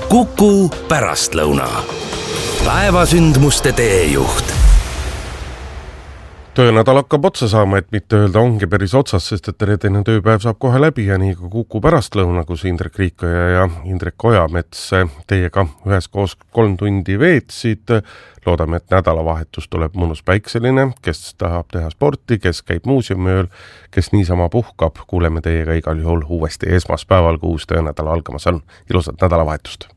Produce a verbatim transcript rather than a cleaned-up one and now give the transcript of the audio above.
Kuku pärastlõuna. Päevasündmuste teejuht. Töönädal hakkab otsa saama, et mitte öelda ongi päris otsas, sest et reedene tööpäev saab kohe läbi ja nii ka Kuku pärastlõuna, kus Indrek Riikoja ja Indrek Ojamets teiega üheskoos kolm tundi veetsid. Loodame, et nädalavahetus tuleb mõnus päikseline, kes tahab teha sporti, kes käib muuseumööl, kes niisama puhkab. Kuuleme teiega igal juhul uuesti esmaspäeval, kui uus töönädal algamas on. Ilusat nädalavahetust!